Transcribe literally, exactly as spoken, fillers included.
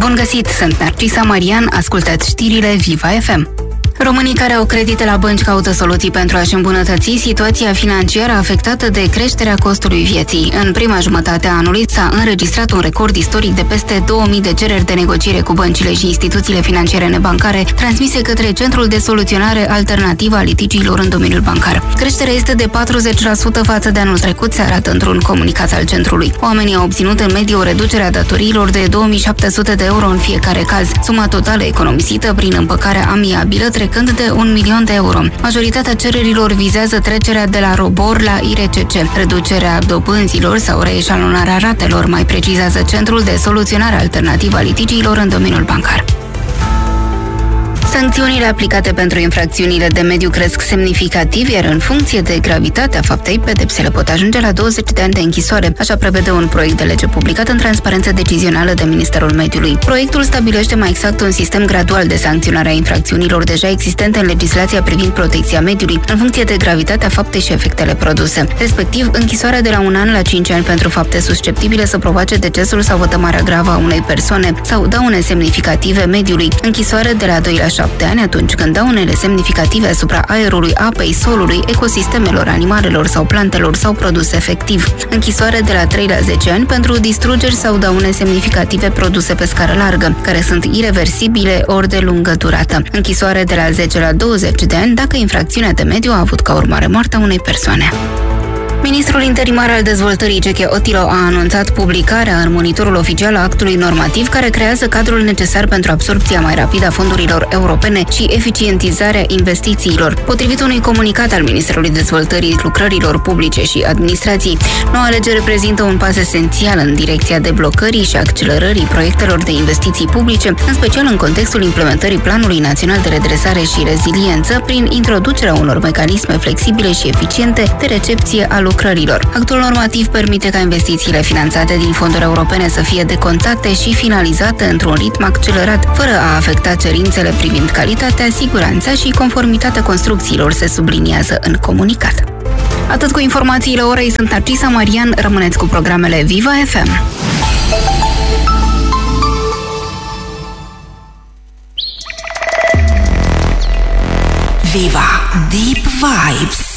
Bun găsit, sunt Narcisa Marian, ascultați știrile Viva F M. Românii care au credite la bănci caută soluții pentru a-și îmbunătăți situația financiară afectată de creșterea costului vieții. În prima jumătate a anului s-a înregistrat un record istoric de peste două mii de cereri de negociere cu băncile și instituțiile financiare nebancare transmise către Centrul de Soluționare Alternativă a Litigiilor în domeniul bancar. Creșterea este de patruzeci la sută față de anul trecut, se arată într-un comunicat al centrului. Oamenii au obținut în medie o reducere a datoriilor de două mii șapte sute de euro în fiecare caz. Suma totală economisită prin împăcarea amiabilă trecând de un milion de euro. Majoritatea cererilor vizează trecerea de la ROBOR la I R C C, reducerea dobânzilor sau reeșalonarea ratelor, mai precizează Centrul de Soluționare Alternativă a Litigiilor în domeniul bancar. Sancțiunile aplicate pentru infracțiunile de mediu cresc semnificativ, iar în funcție de gravitatea faptei, pedepsele pot ajunge la douăzeci de ani de închisoare. Așa prevede un proiect de lege publicat în Transparență Decizională de Ministerul Mediului. Proiectul stabilește mai exact un sistem gradual de sancționare a infracțiunilor deja existente în legislația privind protecția mediului, în funcție de gravitatea faptei și efectele produse. Respectiv, închisoarea de la un an la cinci ani pentru fapte susceptibile să provoace decesul sau vătămarea gravă a unei persoane sau daune semnificative mediului, închisoare de la doi la șapte ani atunci când daunele semnificative asupra aerului, apei, solului, ecosistemelor, animalelor sau plantelor s-au produs efectiv. Închisoare de la trei la zece ani pentru distrugeri sau daune semnificative produse pe scară largă, care sunt ireversibile ori de lungă durată. Închisoare de la zece la douăzeci de ani dacă infracțiunea de mediu a avut ca urmare moartea unei persoane. Ministrul interimar al dezvoltării Ceche Otilo a anunțat publicarea în monitorul oficial a actului normativ care creează cadrul necesar pentru absorbția mai rapidă a fondurilor europene și eficientizarea investițiilor. Potrivit unui comunicat al Ministerului Dezvoltării Lucrărilor Publice și Administrației, noua lege reprezintă un pas esențial în direcția deblocării și accelerării proiectelor de investiții publice, în special în contextul implementării Planului Național de Redresare și Reziliență, prin introducerea unor mecanisme flexibile și eficiente de recepție a lucrărilor. Actul normativ permite ca investițiile finanțate din fonduri europene să fie decontate și finalizate într-un ritm accelerat, fără a afecta cerințele privind calitatea, siguranța și conformitatea construcțiilor, se subliniază în comunicat. Atât cu informațiile orei, sunt Narcisa Marian, rămâneți cu programele Viva F M. Viva Deep Vibes.